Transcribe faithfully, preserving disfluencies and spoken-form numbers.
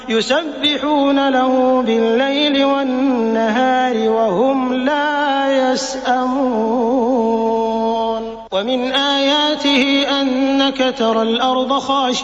يُسَبِّحُونَ لَهُ بِاللَّيْلِ وَالنَّهَارِ وَهُمْ لَا يَسْأَمُونَ وَمِنْ آيَاتِهِ أَنَّكَ تَرَى الْأَرْضَ خَاشِعَةً